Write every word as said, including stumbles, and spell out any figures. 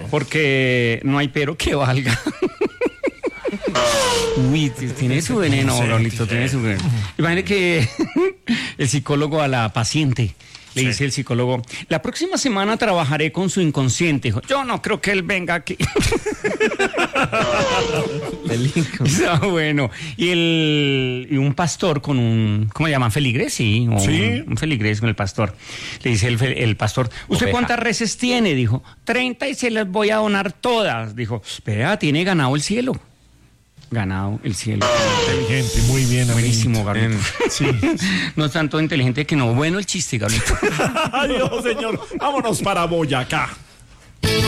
Porque no hay pero que valga. Uy, tiene su veneno, Sí, Raulito, sí. tiene su veneno. Imagínate que el psicólogo a la paciente le Sí. dice el psicólogo, la próxima semana trabajaré con su inconsciente. Dijo, yo no creo que él venga aquí. Está bueno. Y, el, y un pastor con un, ¿cómo le llaman? ¿Feligrés? Sí. O Sí. Un, un feligrés con el pastor. Le dice el, fe- el pastor, ¿usted Oveja. cuántas reses tiene? Dijo, treinta y se las voy a donar todas. Dijo, espera, tiene ganado el cielo. Ganado el cielo. Inteligente, muy bien. Buenísimo, amiguito. Gabriel. Sí. No es tanto inteligente que no. Bueno el chiste, Gabriel. Adiós, señor. Vámonos para Boyacá.